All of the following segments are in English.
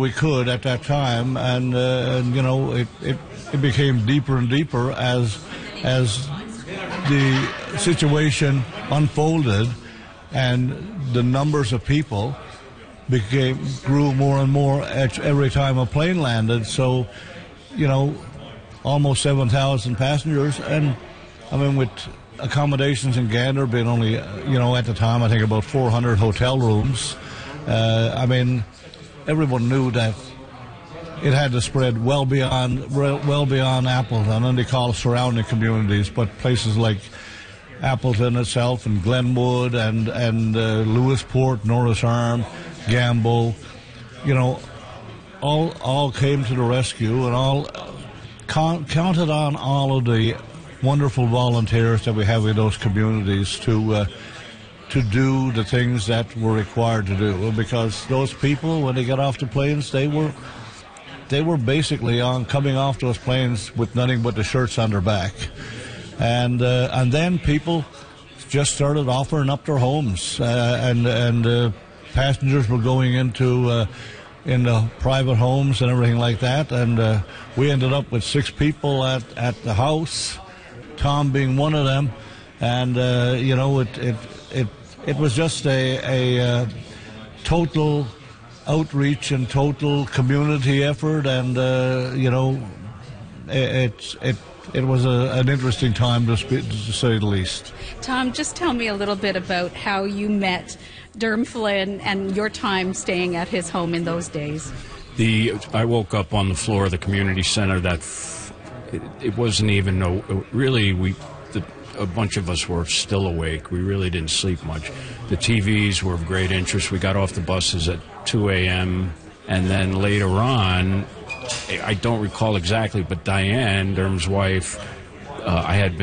we could at that time, and it became deeper and deeper as the situation unfolded, and the numbers of people grew more and more every time a plane landed. So, almost 7,000 passengers, and I mean, with accommodations in Gander being only, at the time, I think about 400 hotel rooms. Everyone knew that it had to spread well beyond Appleton and the surrounding communities, but places like Appleton itself and Glenwood and Lewisport, Norris Arm, Gamble, all came to the rescue, and all counted on all of the wonderful volunteers that we have in those communities to do the things that were required to do, because those people, when they got off the planes, they were basically coming off those planes with nothing but the shirts on their back, and then people just started offering up their homes, and passengers were going into private homes and everything like that, and we ended up with 6 people at the house, Tom being one of them, and it was just a total outreach and total community effort, and it was an interesting time to say the least. Tom, just tell me a little bit about how you met Derm Flynn and your time staying at his home in those days. I woke up on the floor of the community center. It wasn't even a bunch of us were still awake. We really didn't sleep much. The TVs were of great interest. We got off the buses at 2 a.m. and then later on, I don't recall exactly, but Diane, Derm's wife, I had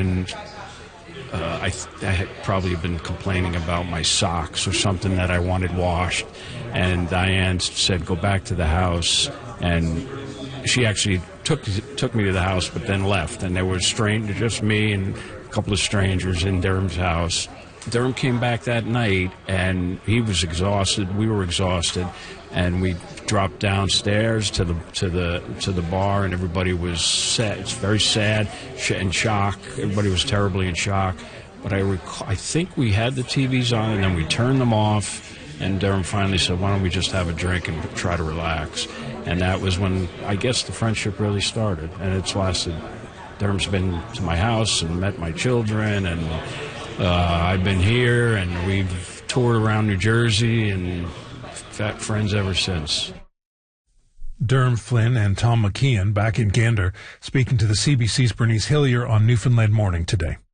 probably been complaining about my socks or something that I wanted washed, and Diane said, "Go back to the house," and she actually took me to the house, but then left, and there was just me and a couple of strangers in Derm's house. Derm came back that night, and he was exhausted. We were exhausted, and we dropped downstairs to the bar, and everybody was sad. It's very sad, in shock. Everybody was terribly in shock. But I think we had the TVs on, and then we turned them off. And Derm finally said, "Why don't we just have a drink and try to relax?" And that was when, I guess, the friendship really started, and it's lasted. Derm's been to my house and met my children, and I've been here, and we've toured around New Jersey, and friends ever since. Derm Flynn and Tom McKeon back in Gander speaking to the CBC's Bernice Hillier on Newfoundland Morning today.